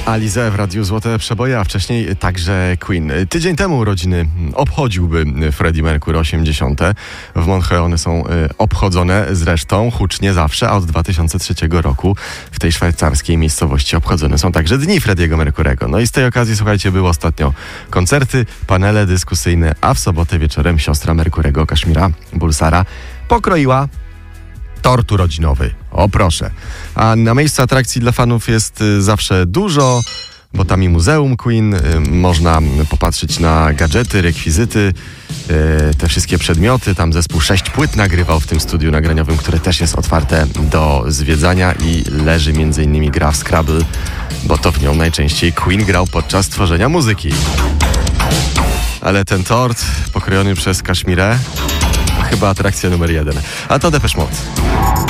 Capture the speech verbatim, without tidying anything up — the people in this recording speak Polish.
Alizé w Radiu Złote Przeboje, a wcześniej także Queen. Tydzień temu urodziny obchodziłby Freddie Mercury osiemdziesiąte. W Montreal one są obchodzone zresztą hucznie zawsze, a od dwa tysiące trzeciego roku w tej szwajcarskiej miejscowości obchodzone są także dni Freddiego Mercurego. No i z tej okazji, słuchajcie, były ostatnio koncerty, panele dyskusyjne, a w sobotę wieczorem siostra Mercurego, Kashmira Bulsara, pokroiła tort urodzinowy. O proszę. A na miejscu atrakcji dla fanów jest y, zawsze dużo, bo tam i Muzeum Queen, y, można popatrzeć na gadżety, rekwizyty, y, te wszystkie przedmioty. Tam zespół sześć płyt nagrywał w tym studiu nagraniowym, które też jest otwarte do zwiedzania i leży między innymi gra w Scrabble, bo to w nią najczęściej Queen grał podczas tworzenia muzyki. Ale ten tort pokrojony przez Kashmirę chyba atrakcja numer jeden. A to Depeche Mode.